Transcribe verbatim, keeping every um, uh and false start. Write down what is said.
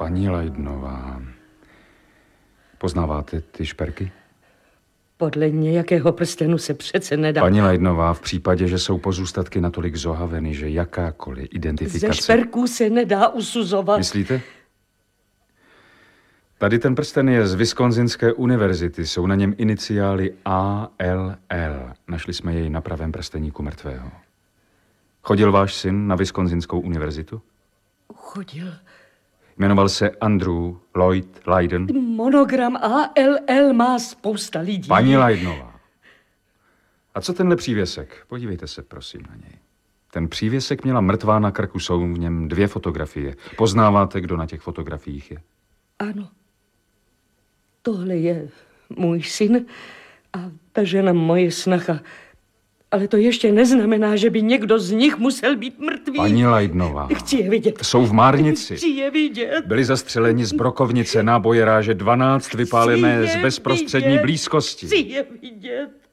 Paní Lajdnová, poznáváte ty šperky? Podle nějakého prstenu se přece nedá. Paní Lajdnová, v případě, že jsou pozůstatky natolik zohaveny, že jakákoliv identifikace... Ze šperků se nedá usuzovat. Myslíte? Tady ten prsten je z Wisconsinské univerzity. Jsou na něm iniciály A L L. Našli jsme jej na pravém prsteníku mrtvého. Chodil váš syn na Wisconsinskou univerzitu? Chodil. Jmenoval se Andrew Lloyd Leiden. Monogram A L L má spousta lidí. Paní Lajdnová. A co tenhle přívěsek? Podívejte se, prosím, na něj. Ten přívěsek měla mrtvá na krku, jsou v něm dvě fotografie. Poznáváte, kdo na těch fotografiích je? Ano. Tohle je můj syn a ta žena moje snacha. Ale to ještě neznamená, že by někdo z nich musel být mrtvý. Paní Lajdnová. Chci je vidět. Jsou v Márnici. Chci je vidět. Byli zastřeleni z brokovnice, náboje ráže dvanáct, vypálené z bezprostřední vidět. blízkosti. Chci je vidět.